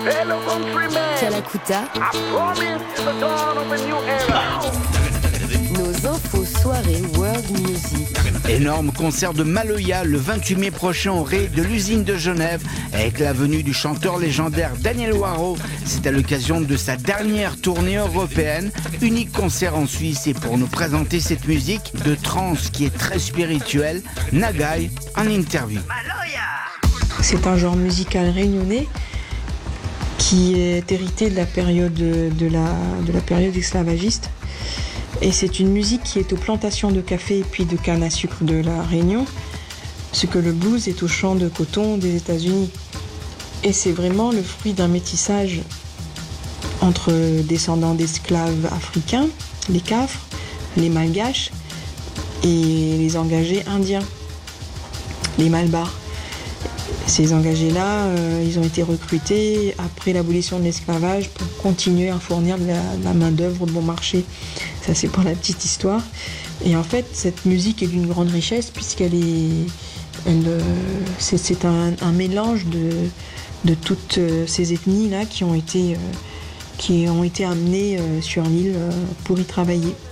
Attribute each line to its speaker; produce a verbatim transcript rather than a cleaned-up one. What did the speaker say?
Speaker 1: Kalakuta. Nos infos soirées World Music.
Speaker 2: Énorme concert de Maloya le vingt-huit mai prochain au Ré de l'usine de Genève avec la venue du chanteur légendaire Daniel Waro. C'est à l'occasion de sa dernière tournée européenne, unique concert en Suisse. Et pour nous présenter cette musique de trance qui est très spirituelle, Nagai en interview.
Speaker 3: C'est un genre musical réunionnais qui est hérité de la période de la, de la période esclavagiste. Et c'est une musique qui est aux plantations de café et puis de canne à sucre de la Réunion, ce que le blues est aux champs de coton des États-Unis. Et c'est vraiment le fruit d'un métissage entre descendants d'esclaves africains, les Cafres, les Malgaches et les engagés indiens, les Malbars. Ces engagés-là, euh, ils ont été recrutés après l'abolition de l'esclavage pour continuer à fournir de la, de la main-d'œuvre bon marché. Ça, c'est pour la petite histoire. Et en fait, cette musique est d'une grande richesse puisqu'elle est, elle, euh, c'est, c'est un, un mélange de, de toutes ces ethnies-là qui ont été, euh, qui ont été amenées euh, sur l'île euh, pour y travailler.